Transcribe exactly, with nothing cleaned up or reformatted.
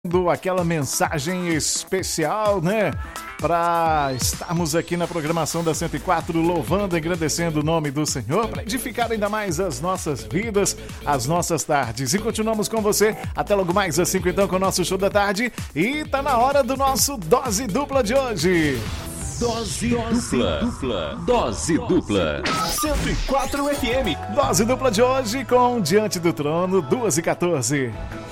Aquela mensagem especial, né? Para estarmos aqui na programação da cento e quatro, louvando e agradecendo o nome do Senhor, para edificar ainda mais as nossas vidas, as nossas tardes. E continuamos com você até logo mais às cinco, então, com o nosso show da tarde. E tá na hora do nosso Dose Dupla de hoje. Dose dupla. dupla. Dose dupla. cento e quatro F M. Dose dupla de hoje com Diante do Trono, duas e quatorze.